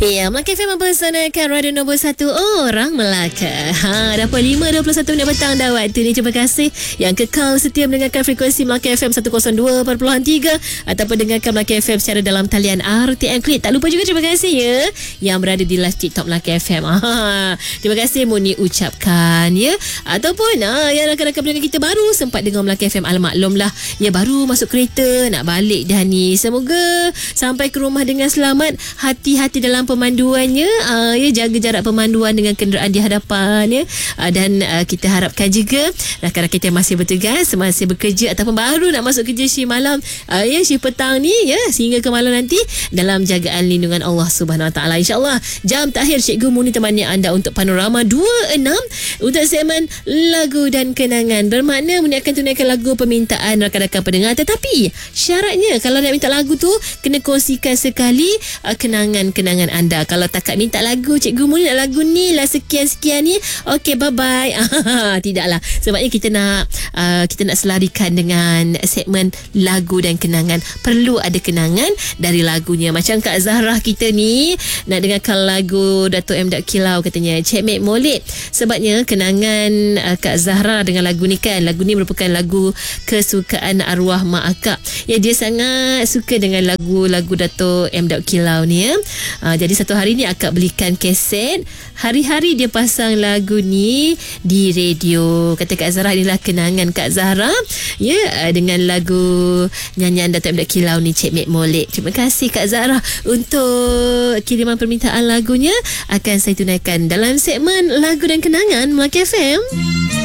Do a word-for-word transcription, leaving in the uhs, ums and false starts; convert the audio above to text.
Ya, Melaka F M mempersanakan radio nombor satu orang Melaka. Ha, dah pukul lima dua puluh satu minit petang dah waktu ni. Terima kasih yang kekal setia mendengarkan frekuensi Melaka F M seratus dua perpuluhan tiga ataupun dengarkan Melaka F M secara dalam talian R T M Klik. Tak lupa juga terima kasih ya yang berada di live TikTok Melaka F M. Ha, terima kasih Muni ucapkan ya. Ataupun ha, yang rakan-rakan pendengar kita baru sempat dengar Melaka F M, almaklumlah ya, baru masuk kereta nak balik dah ni. Semoga sampai ke rumah dengan selamat. Hati-hati dalam pemanduannya, uh, ya, jaga jarak pemanduan dengan kenderaan di hadapan ya. Uh, dan uh, kita harapkan juga rakan-rakan kita masih bertugas, masih bekerja ataupun baru nak masuk kerja shift malam, uh, ya, shift petang ni ya, sehingga ke malam nanti dalam jagaan lindungan Allah Subhanahu Wa Taala. InsyaAllah jam takhir Cikgu Muni temani anda untuk Panorama dua puluh enam untuk segmen lagu dan kenangan. Bermakna Muni akan tunaikan lagu permintaan rakan-rakan pendengar, tetapi syaratnya kalau nak minta lagu tu kena kongsikan sekali uh, kenangan-kenangan anda. Kalau takat minta lagu, Cikgu Muni nak lagu ni lah, sekian-sekian ni, okey bye bye. Tidaklah, sebabnya kita nak uh, kita nak selarikan dengan segmen lagu dan kenangan. Perlu ada kenangan dari lagunya. Macam Kak Zahra kita ni nak dengarkan lagu Dato' M. Kilau, katanya Cik Mek Molek. Sebabnya kenangan uh, Kak Zahra dengan lagu ni kan, lagu ni merupakan lagu kesukaan arwah mak akak. Ya, dia sangat suka dengan lagu-lagu Dato' M. Kilau ni ya. Uh, jadi satu hari ni akak belikan kaset, hari-hari dia pasang lagu ni di radio. Kata Kak Zahra, inilah kenangan Kak Zahra ya, uh, dengan lagu nyanyian Dato' M. Kilau ni, Cik Mek Molek. Terima kasih Kak Zahra untuk kiriman permintaan lagunya. Akan saya tunaikan dalam segmen lagu dan kenangan Melaka F M.